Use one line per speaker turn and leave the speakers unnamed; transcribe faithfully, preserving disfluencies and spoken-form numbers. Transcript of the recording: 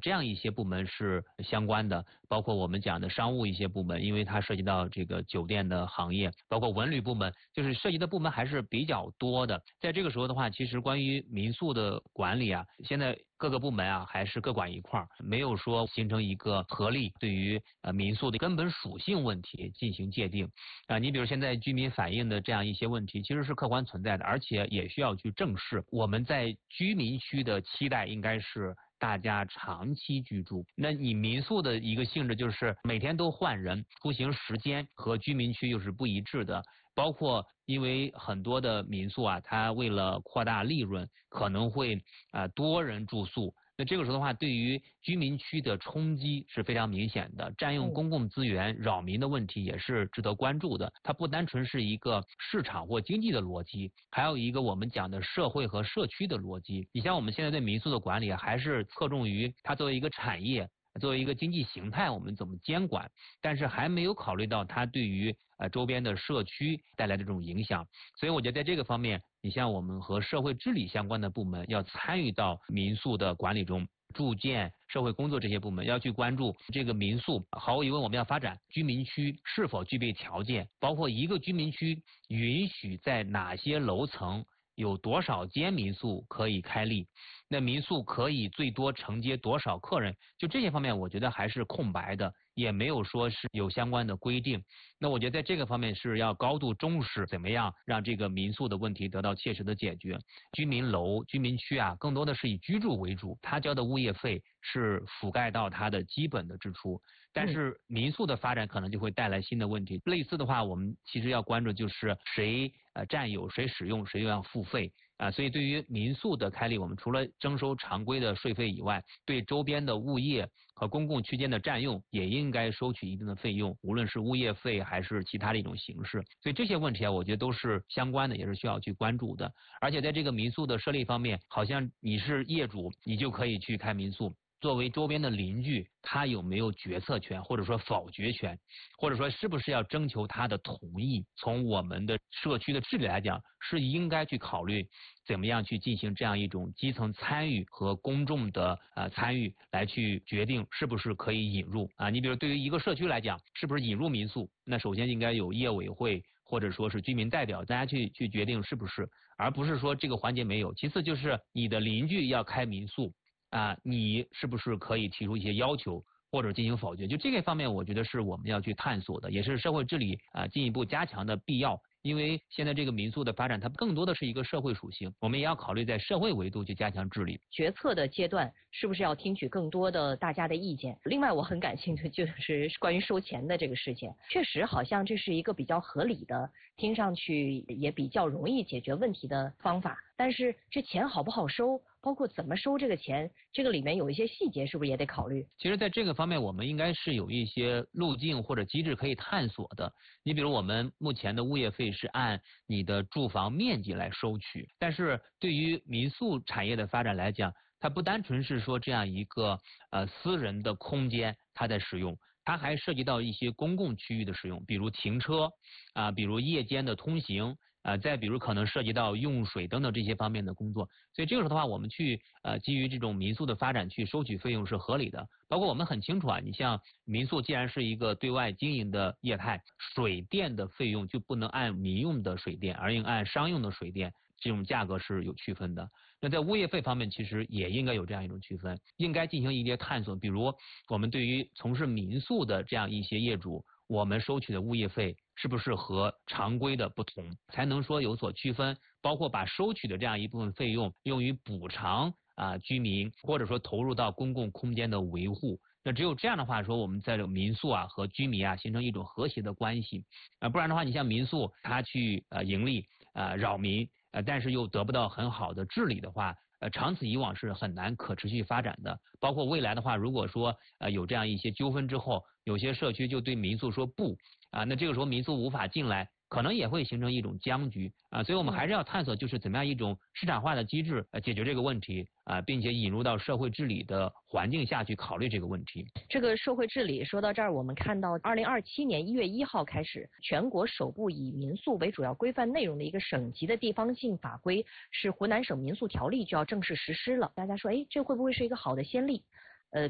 这样一些部门是相关的，包括我们讲的商务一些部门，因为它涉及到这个酒店的行业，包括文旅部门，就是涉及的部门还是比较多的。在这个时候的话，其实关于民宿的管理啊，现在各个部门啊还是各管一块儿，没有说形成一个合力对于呃民宿的根本属性问题进行界定啊。你比如现在居民反映的这样一些问题，其实是客观存在的，而且也需要去正视。我们在居民区的期待应该是大家长期居住，那你民宿的一个性质就是每天都换人，出行时间和居民区又是不一致的，包括因为很多的民宿啊，它为了扩大利润，可能会啊、呃、多人住宿。那这个时候的话，对于居民区的冲击是非常明显的，占用公共资源、扰民的问题也是值得关注的。它不单纯是一个市场或经济的逻辑，还有一个我们讲的社会和社区的逻辑。你像我们现在对民宿的管理，还是侧重于它作为一个产业。作为一个经济形态，我们怎么监管？但是还没有考虑到它对于呃周边的社区带来的这种影响。所以我觉得在这个方面，你像我们和社会治理相关的部门要参与到民宿的管理中，住建、社会工作这些部门要去关注这个民宿。毫无疑问，我们要发展居民区是否具备条件，包括一个居民区允许在哪些楼层有多少间民宿可以开立。那民宿可以最多承接多少客人？就这些方面，我觉得还是空白的，也没有说是有相关的规定。那我觉得在这个方面是要高度重视，怎么样让这个民宿的问题得到切实的解决。居民楼、居民区啊，更多的是以居住为主，他交的物业费是覆盖到他的基本的支出。但是民宿的发展可能就会带来新的问题。类似的话，我们其实要关注就是谁呃占有、谁使用、谁又要付费。啊，所以对于民宿的开立，我们除了征收常规的税费以外，对周边的物业和公共区间的占用也应该收取一定的费用，无论是物业费还是其他的一种形式。所以这些问题啊，我觉得都是相关的，也是需要去关注的。而且在这个民宿的设立方面，好像你是业主，你就可以去开民宿。作为周边的邻居，他有没有决策权，或者说否决权，或者说是不是要征求他的同意？从我们的社区的治理来讲，是应该去考虑怎么样去进行这样一种基层参与和公众的呃参与，来去决定是不是可以引入啊。你比如对于一个社区来讲，是不是引入民宿？那首先应该有业委会或者说是居民代表，大家去去决定是不是，而不是说这个环节没有。其次就是你的邻居要开民宿。啊，你是不是可以提出一些要求或者进行否决？就这个方面，我觉得是我们要去探索的，也是社会治理啊进一步加强的必要。因为现在这个民宿的发展，它更多的是一个社会属性，我们也要考虑在社会维度去加强治理。
决策的阶段是不是要听取更多的大家的意见？另外，我很感兴趣就是关于收钱的这个事情，确实好像这是一个比较合理的，听上去也比较容易解决问题的方法。但是这钱好不好收，包括怎么收这个钱，这个里面有一些细节是不是也得考虑？
其实在这个方面我们应该是有一些路径或者机制可以探索的。你比如我们目前的物业费是按你的住房面积来收取，但是对于民宿产业的发展来讲，它不单纯是说这样一个呃私人的空间它在使用，它还涉及到一些公共区域的使用，比如停车啊、呃，比如夜间的通行。呃，再比如可能涉及到用水等等这些方面的工作，所以这个时候的话，我们去呃基于这种民宿的发展去收取费用是合理的。包括我们很清楚啊，你像民宿既然是一个对外经营的业态，水电的费用就不能按民用的水电，而应按商用的水电，这种价格是有区分的。那在物业费方面，其实也应该有这样一种区分，应该进行一些探索。比如我们对于从事民宿的这样一些业主，我们收取的物业费是不是和常规的不同，才能说有所区分，包括把收取的这样一部分费用用于补偿啊居民，或者说投入到公共空间的维护。那只有这样的话说，我们在这个民宿啊和居民啊形成一种和谐的关系啊，不然的话，你像民宿它去呃盈利呃扰民呃，但是又得不到很好的治理的话，呃，长此以往是很难可持续发展的。包括未来的话，如果说呃有这样一些纠纷之后，有些社区就对民宿说不啊，那这个时候民宿无法进来，可能也会形成一种僵局啊。所以我们还是要探索，就是怎么样一种市场化的机制呃解决这个问题啊，并且引入到社会治理的环境下去考虑这个问题。
这个社会治理说到这儿，我们看到二零二七年一月一号开始，全国首部以民宿为主要规范内容的一个省级的地方性法规是湖南省民宿条例就要正式实施了。大家说，哎，这会不会是一个好的先例？